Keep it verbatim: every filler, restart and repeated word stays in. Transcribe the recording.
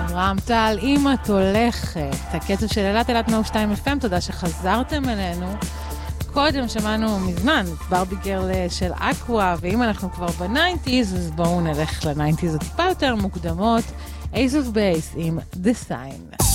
אברהם טל, אם את הולכת, הקצב של אלת אלת מאה ושתיים אף אם, תודה שחזרתם אלינו. קודם שמענו מזמן ברבי גרל של אקווה, ואם אנחנו כבר בניינטיז, אז בואו נלך לניינטיז הטיפה יותר מוקדמות. Ace of Base עם The Sign.